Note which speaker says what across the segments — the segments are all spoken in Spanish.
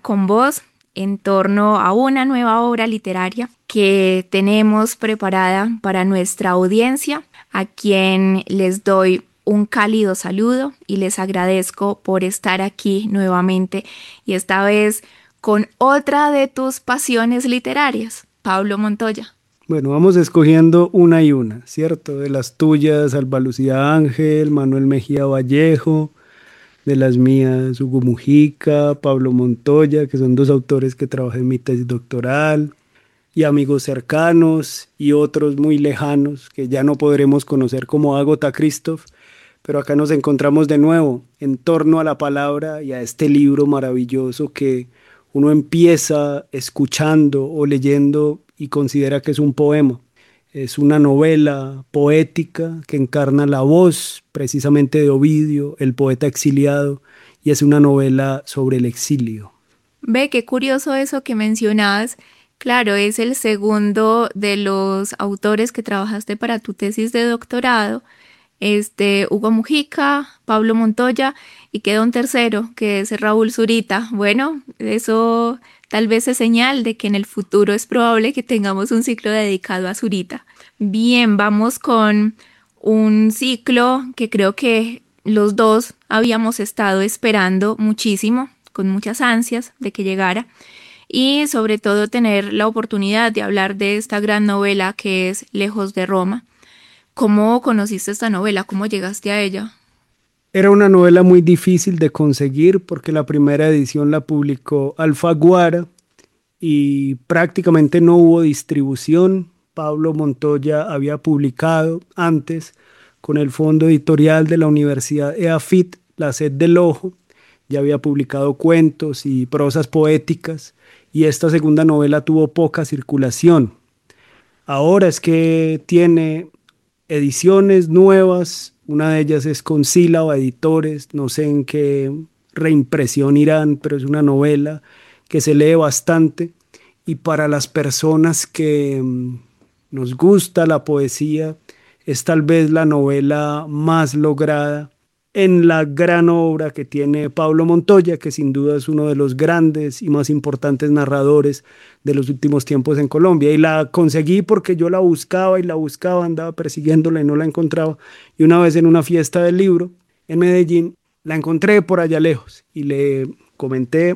Speaker 1: con vos en torno a una nueva obra literaria que tenemos preparada para nuestra audiencia, a quien les doy un cálido saludo y les agradezco por estar aquí nuevamente y esta vez con otra de tus pasiones literarias, Pablo Montoya.
Speaker 2: Bueno, vamos escogiendo una y una, ¿cierto? De las tuyas, Alba Lucía Ángel, Manuel Mejía Vallejo, de las mías, Hugo Mujica, Pablo Montoya, que son dos autores que trabajé en mi tesis doctoral, y amigos cercanos y otros muy lejanos que ya no podremos conocer como Ágota Christoph, pero acá nos encontramos de nuevo en torno a la palabra y a este libro maravilloso que uno empieza escuchando o leyendo y considera que es un poema. Es una novela poética que encarna la voz precisamente de Ovidio, el poeta exiliado, y es una novela sobre el exilio.
Speaker 1: Ve, qué curioso eso que mencionabas. Claro, es el segundo de los autores que trabajaste para tu tesis de doctorado. Hugo Mujica, Pablo Montoya y queda un tercero que es Raúl Zurita. Bueno, eso tal vez es señal de que en el futuro es probable que tengamos un ciclo dedicado a Zurita. Bien, vamos con un ciclo que creo que los dos habíamos estado esperando muchísimo, con muchas ansias de que llegara y sobre todo tener la oportunidad de hablar de esta gran novela que es Lejos de Roma. ¿Cómo conociste esta novela? ¿Cómo llegaste a ella?
Speaker 2: Era una novela muy difícil de conseguir porque la primera edición la publicó Alfaguara y prácticamente no hubo distribución. Pablo Montoya había publicado antes con el fondo editorial de la Universidad EAFIT, La Sed del Ojo, ya había publicado cuentos y prosas poéticas y esta segunda novela tuvo poca circulación. Ahora es que tiene ediciones nuevas, una de ellas es con Sílaba Editores, no sé en qué reimpresión irán, pero es una novela que se lee bastante y para las personas que nos gusta la poesía es tal vez la novela más lograda en la gran obra que tiene Pablo Montoya, que sin duda es uno de los grandes y más importantes narradores de los últimos tiempos en Colombia. Y la conseguí porque yo la buscaba, andaba persiguiéndola y no la encontraba. Y una vez en una fiesta del libro en Medellín, la encontré por allá lejos y le comenté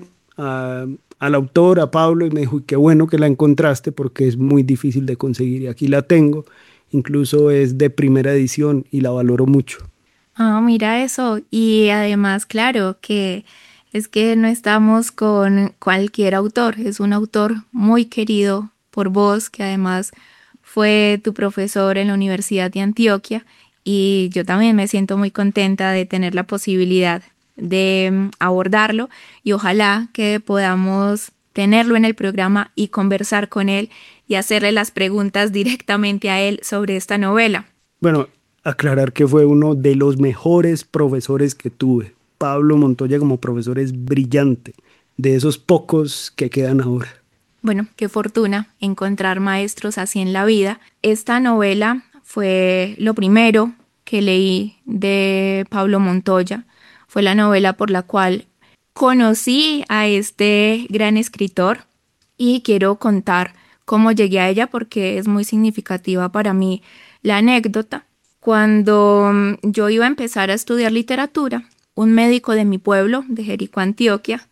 Speaker 2: al autor, a Pablo, y me dijo, qué bueno que la encontraste porque es muy difícil de conseguir. Y aquí la tengo, incluso es de primera edición y la valoro mucho.
Speaker 1: Ah, mira eso. Y además, claro, que es que no estamos con cualquier autor. Es un autor muy querido por vos, que además fue tu profesor en la Universidad de Antioquia. Y yo también me siento muy contenta de tener la posibilidad de abordarlo. Y ojalá que podamos tenerlo en el programa y conversar con él y hacerle las preguntas directamente a él sobre esta novela.
Speaker 2: Bueno, aclarar que fue uno de los mejores profesores que tuve. Pablo Montoya como profesor es brillante, de esos pocos que quedan ahora.
Speaker 1: Bueno, qué fortuna encontrar maestros así en la vida. Esta novela fue lo primero que leí de Pablo Montoya. Fue la novela por la cual conocí a este gran escritor y quiero contar cómo llegué a ella porque es muy significativa para mí la anécdota. Cuando yo iba a empezar a estudiar literatura, un médico de mi pueblo, de Jericó, Antioquia,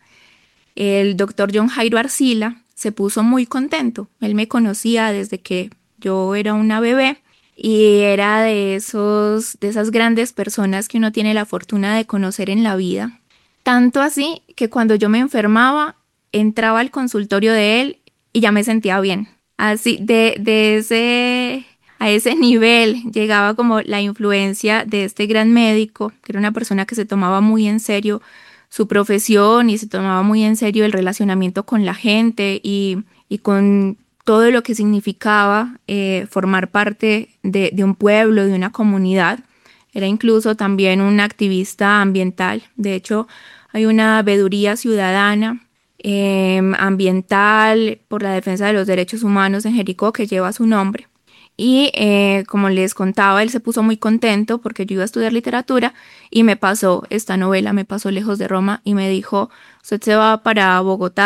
Speaker 1: el doctor John Jairo Arcila, se puso muy contento. Él me conocía desde que yo era una bebé y era de esas grandes personas que uno tiene la fortuna de conocer en la vida. Tanto así que cuando yo me enfermaba, entraba al consultorio de él y ya me sentía bien. Así, a ese nivel llegaba como la influencia de este gran médico, que era una persona que se tomaba muy en serio su profesión y se tomaba muy en serio el relacionamiento con la gente y con todo lo que significaba formar parte de un pueblo, de una comunidad. Era incluso también un activista ambiental. De hecho, hay una veeduría ciudadana ambiental por la defensa de los derechos humanos en Jericó que lleva su nombre. Y como les contaba, él se puso muy contento porque yo iba a estudiar literatura y me pasó esta novela, me pasó Lejos de Roma y me dijo, usted se va para Bogotá